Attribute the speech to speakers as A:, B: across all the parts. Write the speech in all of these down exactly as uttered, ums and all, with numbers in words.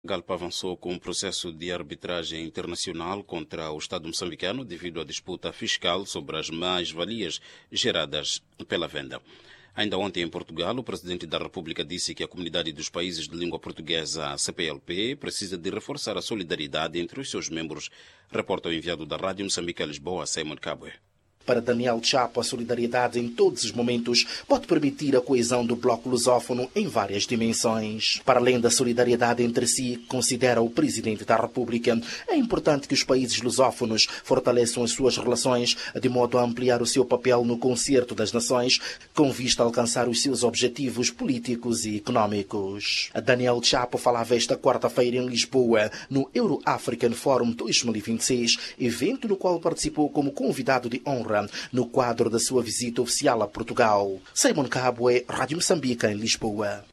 A: Galpa avançou com um processo de arbitragem internacional contra o Estado moçambicano devido à disputa fiscal sobre as mais-valias geradas pela venda. Ainda ontem, em Portugal, o presidente da República disse que a comunidade dos países de língua portuguesa, C P L P, precisa de reforçar a solidariedade entre os seus membros, reporta o enviado da Rádio Moçambique a Lisboa, Simon Cabwe.
B: Para Daniel Chapo, a solidariedade em todos os momentos pode permitir a coesão do bloco lusófono em várias dimensões. Para além da solidariedade entre si, considera o Presidente da República, é importante que os países lusófonos fortaleçam as suas relações de modo a ampliar o seu papel no concerto das nações, com vista a alcançar os seus objetivos políticos e económicos. Daniel Chapo falava esta quarta-feira em Lisboa, no Euro-African Forum dois mil e vinte e seis, evento no qual participou como convidado de honra no quadro da sua visita oficial a Portugal. Simon Cabwe, Rádio Moçambique, em Lisboa.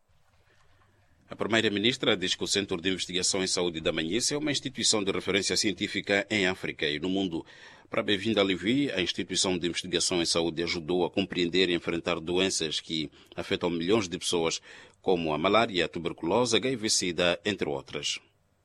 A: A Primeira-Ministra diz que o Centro de Investigação em Saúde da Manhissa é uma instituição de referência científica em África e no mundo. Para Bem-vinda Levi, a instituição de investigação em saúde ajudou a compreender e enfrentar doenças que afetam milhões de pessoas, como a malária, a tuberculose, H I V-Sida, entre outras.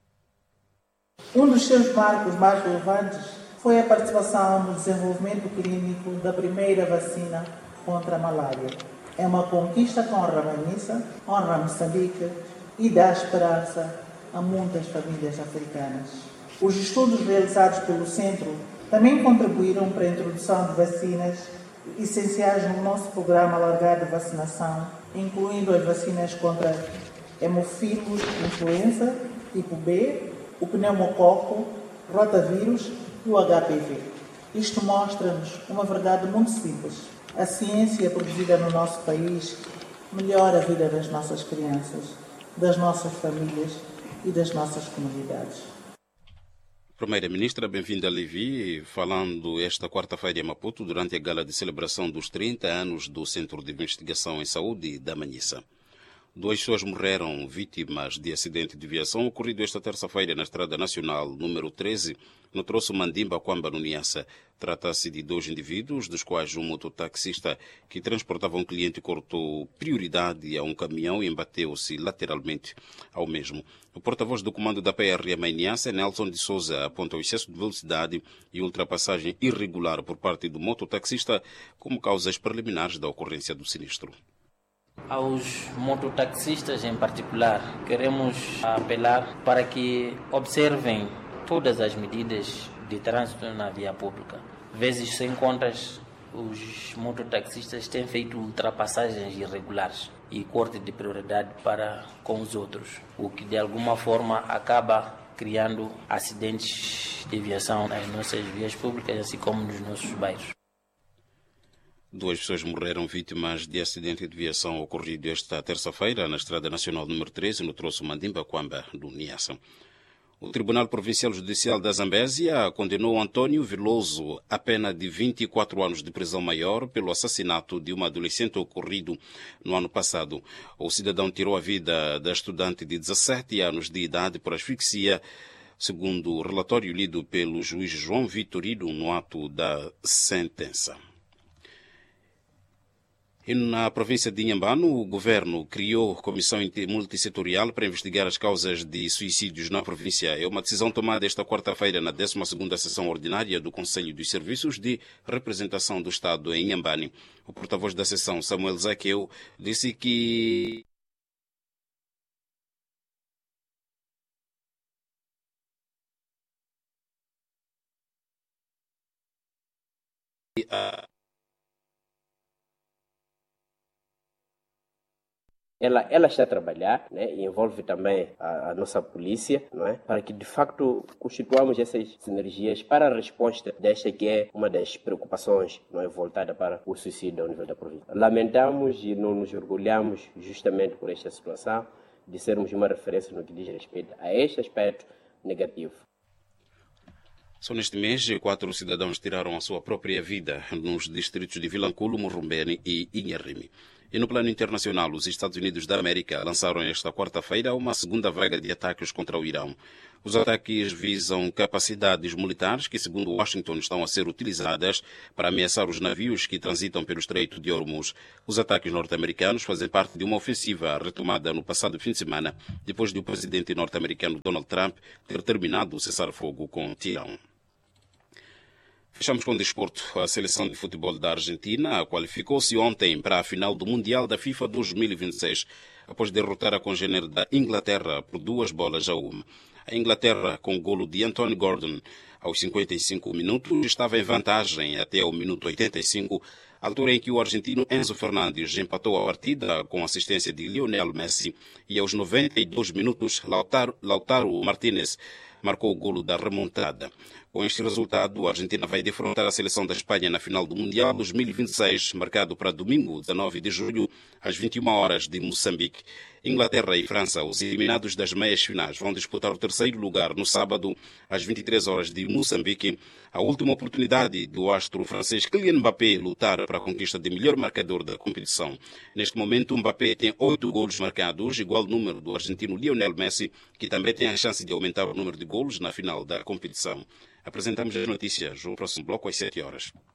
C: Um dos seus marcos mais relevantes foi a participação no desenvolvimento clínico da primeira vacina contra a malária. É uma conquista que honra a Manhissa, honra a Moçambique e dá esperança a muitas famílias africanas. Os estudos realizados pelo Centro também contribuíram para a introdução de vacinas essenciais no nosso programa alargado de vacinação, incluindo as vacinas contra hemofílus influenza tipo B, o pneumococo, rotavírus e o H P V. Isto mostra-nos uma verdade muito simples. A ciência produzida no nosso país melhora a vida das nossas crianças, das nossas famílias e das nossas comunidades.
A: Primeira-Ministra, bem-vinda Levi, falando esta quarta-feira em Maputo durante a gala de celebração dos trinta anos do Centro de Investigação em Saúde da Manhissa. Duas pessoas morreram vítimas de acidente de viação ocorrido esta terça-feira na Estrada Nacional número treze, no troço Mandimba-Quamba, no Niassa. Trata-se de dois indivíduos, dos quais um mototaxista que transportava um cliente cortou prioridade a um caminhão e embateu-se lateralmente ao mesmo. O porta-voz do comando da P R M em Niassa, Nelson de Souza, aponta o excesso de velocidade e ultrapassagem irregular por parte do mototaxista como causas preliminares da ocorrência do sinistro.
D: Aos mototaxistas em particular, queremos apelar para que observem todas as medidas de trânsito na via pública. Vezes sem contas, os mototaxistas têm feito ultrapassagens irregulares e corte de prioridade para com os outros, o que de alguma forma acaba criando acidentes de viação nas nossas vias públicas, assim como nos nossos bairros.
A: Duas pessoas morreram vítimas de acidente de viação ocorrido esta terça-feira na Estrada Nacional número treze, no troço Mandimba-Quamba, do Niassa. O Tribunal Provincial Judicial da Zambésia condenou Antônio Veloso a pena de vinte e quatro anos de prisão maior pelo assassinato de uma adolescente ocorrido no ano passado. O cidadão tirou a vida da estudante de dezassete anos de idade por asfixia, segundo o relatório lido pelo juiz João Vitorino no ato da sentença. E na província de Inhambane, o governo criou comissão multissetorial para investigar as causas de suicídios na província. É uma decisão tomada esta quarta-feira na décima segunda sessão ordinária do Conselho dos Serviços de Representação do Estado em Inhambane. O porta-voz da sessão, Samuel Zaqueu, disse que a
E: Ela, ela está a trabalhar, né, e envolve também a, a nossa polícia, não é, para que de facto constituamos essas sinergias para a resposta desta que é uma das preocupações, não é, voltada para o suicídio ao nível da província. Lamentamos e não nos orgulhamos justamente por esta situação de sermos uma referência no que diz respeito a este aspecto negativo.
A: Só neste mês, quatro cidadãos tiraram a sua própria vida nos distritos de Vilanculo, Morumbene e Inharime. E no plano internacional, os Estados Unidos da América lançaram esta quarta-feira uma segunda vaga de ataques contra o Irão. Os ataques visam capacidades militares que, segundo Washington, estão a ser utilizadas para ameaçar os navios que transitam pelo Estreito de Hormuz. Os ataques norte-americanos fazem parte de uma ofensiva retomada no passado fim de semana, depois de o presidente norte-americano Donald Trump ter terminado o cessar-fogo com Teherão. Fechamos com o desporto. A seleção de futebol da Argentina qualificou-se ontem para a final do Mundial da FIFA dois mil e vinte e seis, após derrotar a congênere da Inglaterra por duas bolas a uma. A Inglaterra, com o golo de Anthony Gordon aos cinquenta e cinco minutos, estava em vantagem até ao minuto oitenta e cinco, altura em que o argentino Enzo Fernandes empatou a partida com assistência de Lionel Messi, e aos noventa e dois minutos Lautaro, Lautaro Martínez marcou o golo da remontada. Com este resultado, a Argentina vai defrontar a seleção da Espanha na final do Mundial dois mil e vinte e seis, marcado para domingo, dezanove de julho, às vinte e uma horas de Moçambique. Inglaterra e França, os eliminados das meias finais, vão disputar o terceiro lugar no sábado, às vinte e três horas de Moçambique. A última oportunidade do astro francês Kylian Mbappé lutar para a conquista de melhor marcador da competição. Neste momento, Mbappé tem oito golos marcados, igual número do argentino Lionel Messi, que também tem a chance de aumentar o número de golos na final da competição. Apresentamos as notícias no próximo bloco às sete horas.